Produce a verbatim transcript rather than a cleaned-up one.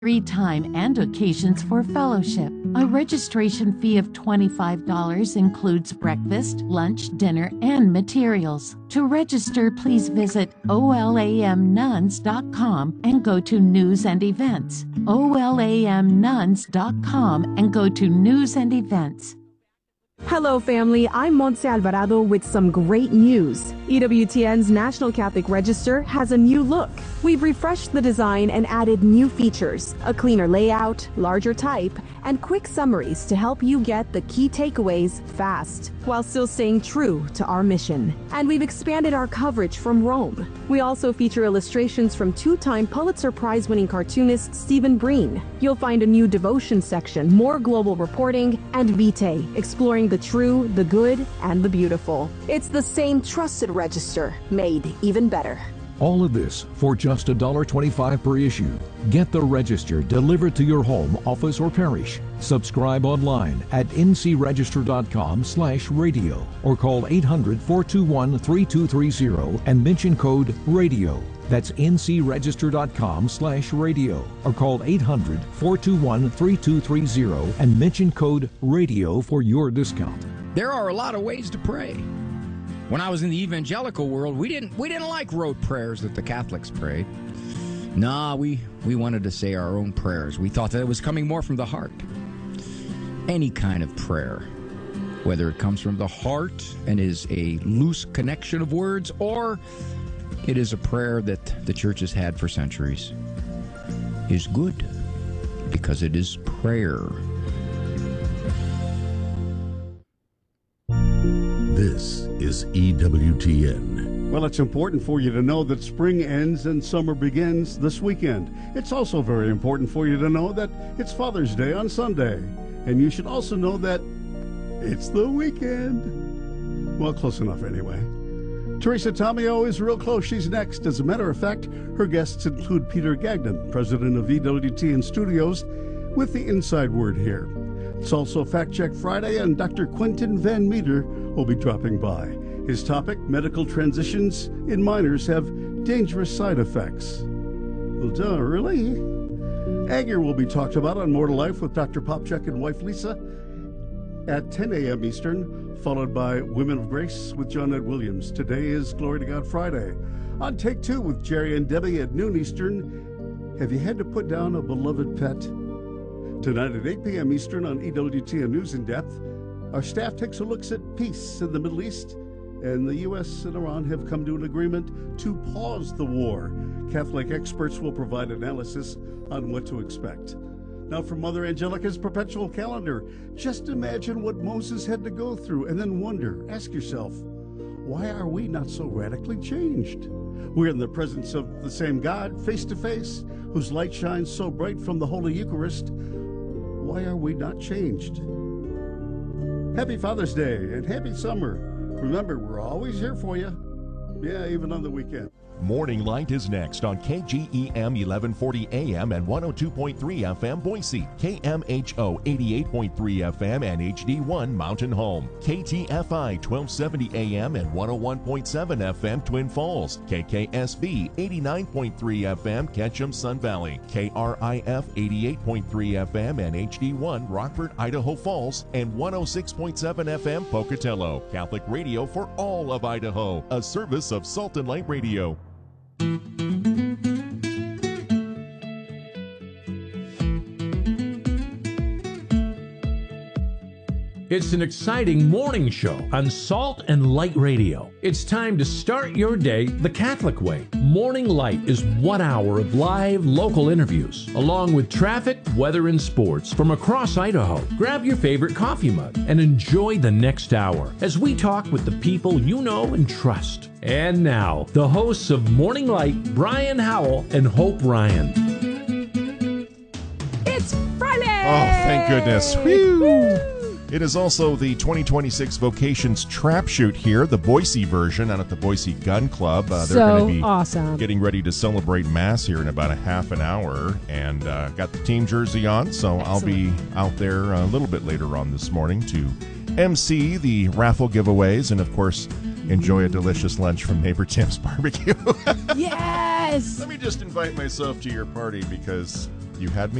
free time and occasions for fellowship. A registration fee of twenty-five dollars includes breakfast, lunch, dinner, and materials. To register, please visit O L A M nuns dot com and go to News and Events. O L A M nuns dot com and go to News and Events. Hello, family. I'm Montse Alvarado with some great news. E W T N's National Catholic Register has a new look. We've refreshed the design and added new features, a cleaner layout, larger type, and quick summaries to help you get the key takeaways fast, while still staying true to our mission. And we've expanded our coverage from Rome. We also feature illustrations from two-time Pulitzer Prize-winning cartoonist Stephen Breen. You'll find a new devotion section, more global reporting, and Vitae, exploring the true, the good, and the beautiful. It's the same trusted register, made even better. All of this for just one dollar twenty-five per issue. Get the Register delivered to your home, office, or parish. Subscribe online at n c register dot com slash radio or call eight hundred, four two one, three two three zero and mention code RADIO. That's n c register dot com slash radio or call eight hundred, four two one, three two three zero and mention code RADIO for your discount. There are a lot of ways to pray. When I was in the evangelical world, we didn't we didn't like rote prayers that the Catholics prayed. Nah, we, we wanted to say our own prayers. We thought that it was coming more from the heart. Any kind of prayer, whether it comes from the heart and is a loose connection of words, or it is a prayer that the church has had for centuries, is good because it is prayer. This is E W T N. Well, it's important for you to know that spring ends and summer begins this weekend. It's also very important for you to know that it's Father's Day on Sunday. And you should also know that it's the weekend. Well, close enough anyway. Teresa Tomeo is real close. She's next. As a matter of fact, her guests include Peter Gagnon, president of E W T N Studios, with the inside word here. It's also Fact Check Friday, and Doctor Quentin Van Meter will be dropping by. His topic, medical transitions in minors have dangerous side effects. Well, duh, really? Agur will be talked about on More to Life with Doctor Popchak and wife Lisa at ten a.m. Eastern, followed by Women of Grace with John Ed Williams. Today is Glory to God Friday. On Take Two with Jerry and Debbie at noon Eastern, have you had to put down a beloved pet? Tonight at eight p.m. Eastern on E W T N News in Depth, our staff takes a look at peace in the Middle East, and the U S and Iran have come to an agreement to pause the war. Catholic experts will provide analysis on what to expect. Now from Mother Angelica's perpetual calendar, just imagine what Moses had to go through and then wonder, ask yourself, why are we not so radically changed? We're in the presence of the same God, face to face, whose light shines so bright from the Holy Eucharist. Why are we not changed? Happy Father's Day and happy summer. Remember, we're always here for you. Yeah, even on the weekend. Morning Light is next on K G E M eleven forty A M and one oh two point three F M Boise, K M H O eighty-eight point three F M and H D one Mountain Home, K T F I twelve seventy A M and one oh one point seven F M Twin Falls, K K S B eighty-nine point three F M Ketchum Sun Valley, K R I F eighty-eight point three F M and H D one Rockford, Idaho Falls, and one oh six point seven F M Pocatello. Catholic radio for all of Idaho, a service of Salt and Light Radio. It's an exciting morning show on Salt and Light Radio. It's time to start your day the Catholic way. Morning Light is one hour of live local interviews, along with traffic, weather, and sports from across Idaho. Grab your favorite coffee mug and enjoy the next hour as we talk with the people you know and trust. And now, the hosts of Morning Light, Brian Howell and Hope Ryan. It's Friday! Oh, thank goodness. Whew. It is also the twenty twenty-six Vocations Trap Shoot here, the Boise version out at the Boise Gun Club. Uh, they're so going to be awesome. Getting ready to celebrate Mass here in about a half an hour, and uh, got the team jersey on, so Excellent. I'll be out there a little bit later on this morning to M C the raffle giveaways and, of course, enjoy a delicious lunch from Neighbor Tim's Barbecue. Yes! Let me just invite myself to your party because You had me